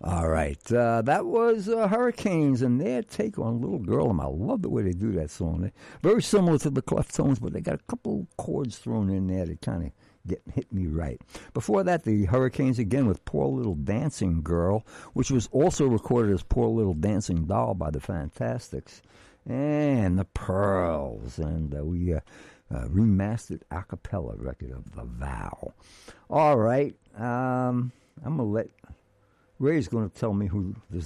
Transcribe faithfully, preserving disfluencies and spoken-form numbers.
All right. Uh, that was uh, Hurricanes and their take on Little Girl. And I love the way they do that song. They're very similar to the Cleftones, but they got a couple chords thrown in there that kind of get hit me right. Before that, the Hurricanes again with Poor Little Dancing Girl, which was also recorded as Poor Little Dancing Doll by the Fantastics. And the Pearls. And uh, we uh, uh, remastered a cappella record of The Vow. All right. Um, I'm going to let... Ray's going to tell me who this